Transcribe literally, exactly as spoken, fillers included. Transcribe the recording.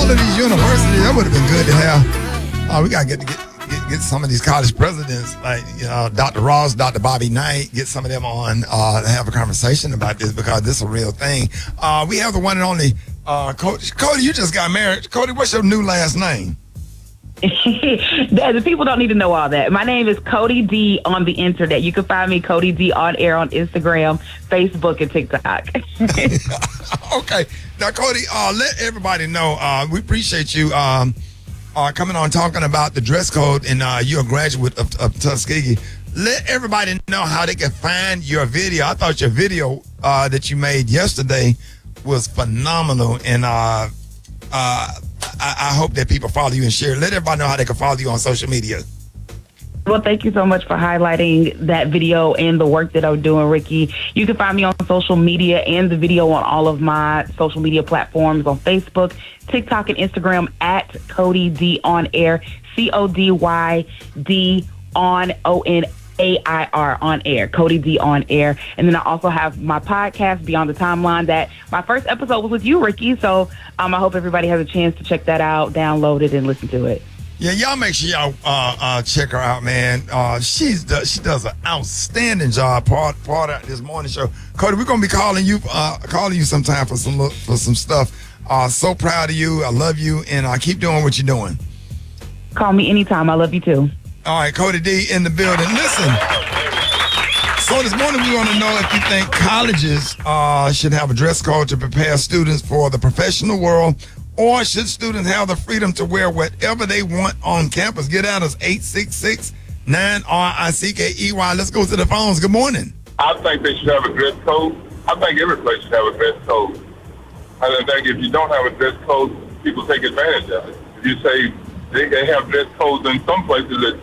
all of these universities, that would have been good to have. Uh, we got to get to get, get get some of these college presidents, like you know, Doctor Ross, Doctor Bobby Knight, get some of them on uh, to have a conversation about this because this is a real thing. Uh, we have the one and only uh, Cody. Cody, you just got married. Cody, what's your new last name? The people don't need to know all that. My name is Cody D on the internet. You can find me Cody D on air on Instagram, Facebook, and TikTok. Okay. Now, Cody, uh, let everybody know, uh, we appreciate you um, uh, coming on talking about the dress code, and uh, you're a graduate of, of Tuskegee. Let everybody know how they can find your video. I thought your video uh, that you made yesterday was phenomenal, and uh, uh, I, I hope that people follow you and share. Let everybody know how they can follow you on social media. Well, thank you so much for highlighting that video and the work that I'm doing, Ricky. You can find me on social media and the video on all of my social media platforms on Facebook, TikTok, and Instagram at Cody D on air, C O D Y D on O N A I R on air, Cody D on air. And then I also have my podcast, Beyond the Timeline, that my first episode was with you, Ricky. So um, I hope everybody has a chance to check that out, download it, and listen to it. Yeah, y'all make sure y'all uh, uh, check her out, man. Uh, she's do, she does an outstanding job. Part part of this morning show. Cody, we're gonna be calling you uh, calling you sometime for some for some stuff. Uh, so proud of you. I love you, and I uh, keep doing what you're doing. Call me anytime. I love you too. All right, Cody D in the building. Listen. So this morning we want to know if you think colleges uh, should have a dress code to prepare students for the professional world. Or should students have the freedom to wear whatever they want on campus? Get at us, eight six six, nine R I C K E Y. Let's go to the phones. Good morning. I think they should have a dress code. I think every place should have a dress code. I think if you don't have a dress code, people take advantage of it. If you say they, they have dress codes in some places that